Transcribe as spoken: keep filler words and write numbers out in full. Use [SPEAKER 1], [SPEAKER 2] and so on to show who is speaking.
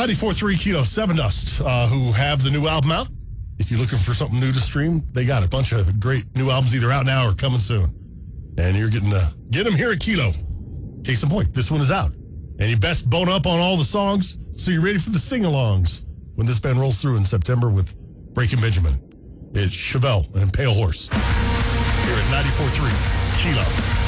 [SPEAKER 1] ninety-four point three Kilo Seven Dust, uh, who have the new album out. If you're looking for something new to stream, they got a bunch of great new albums either out now or coming soon. And you're getting to get them here at Kilo. Case in point, this one is out. And you best bone up on all the songs so you're ready for the sing-alongs when this band rolls through in September with Breaking Benjamin. It's Chevelle and Pale Horse here at ninety-four point three Kilo.